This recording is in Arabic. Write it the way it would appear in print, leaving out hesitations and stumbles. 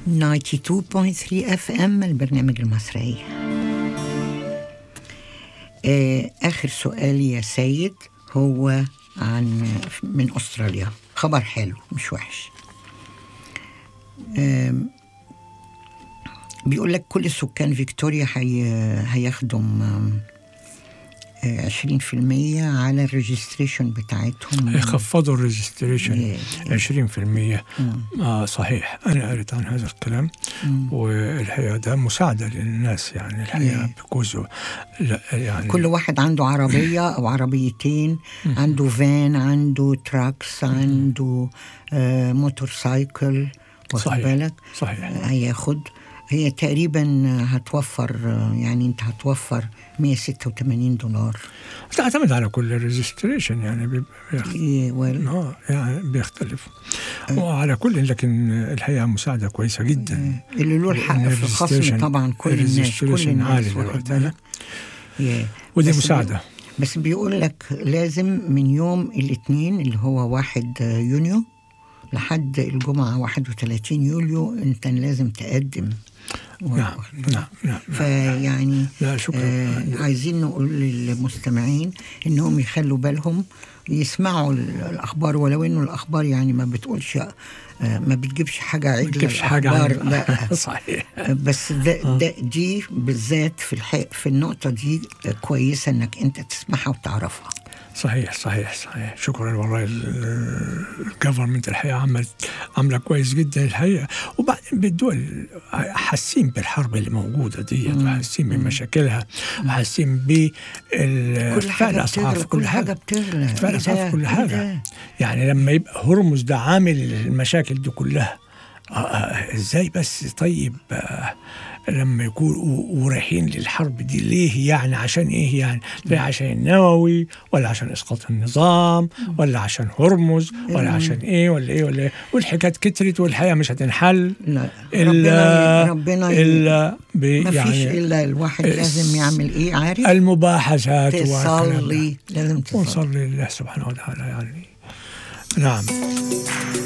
92.3 FM البرنامج المصري. آخر سؤال يا سيد هو من أستراليا. خبر حلو مش وحش. بيقول لك كل سكان فيكتوريا هياخدوا 20% على الريجستريشن بتاعتهم. يخفضوا الريجستريشن 20%. صحيح، أنا قريت عن هذا الكلام. والحقيقة ده مساعدة للناس، يعني الحقيقة بيكوزوا يعني كل واحد عنده عربية أو عربيتين، عنده فان، عنده تراكس، عنده موتور سايكل، واخد بالك؟ صحيح. هياخد، هي تقريبا هتوفر، يعني انت هتوفر $186. تعتمد على كل ريجستريشن، يعني يعني بيختلف وعلى كل، لكن الحقيقة مساعدة كويسة جدا. اللي له الحق في الخصم طبعا كل الناس واخد بالك. ودي مساعدة. بس بيقول لك لازم من يوم الاثنين اللي هو 1 يونيو لحد الجمعة 31 يوليو انت لازم تقدم. نعم. فيعني عايزين نقول للمستمعين انهم يخلوا بالهم، يسمعوا الاخبار، ولو انه الاخبار يعني ما بتقولش، ما بتجيبش حاجه عدله، الاخبار لا صحيح. بس دي بالذات في النقطه دي كويسه انك انت تسمعها وتعرفها. صحيح. شكرا والله. الجفرمنت الحقيقة عاملة كويس جدا الحقيقة. وبعدين بالدول حاسين بالحرب اللي موجودة دي، وحاسين بمشاكلها، وحاسين ارتفاع الأسعار في كل حاجة بتغلى، ارتفاع الأسعار في كل حاجة. يعني لما يبقى هرمز ده عامل المشاكل دي كلها، ازاي بس؟ طيب لما يكونوا رايحين للحرب دي ليه؟ يعني عشان ايه؟ يعني ليه؟ عشان النووي، ولا عشان اسقاط النظام، ولا عشان هرمز، ولا عشان ايه ولا ايه؟ والحكايات كترت، والحقيقة مش هتنحل ربنا ما فيش الا الواحد لازم يعمل ايه؟ عارف، المباحثات، تصلي، لازم تصلي ونصلي لله سبحانه وتعالى يعني. نعم.